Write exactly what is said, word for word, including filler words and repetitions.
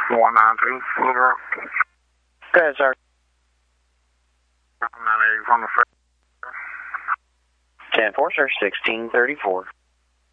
one nine two, Little Rock. Go ahead, sir. nine eighty from the ten four, sir, sixteen thirty-four.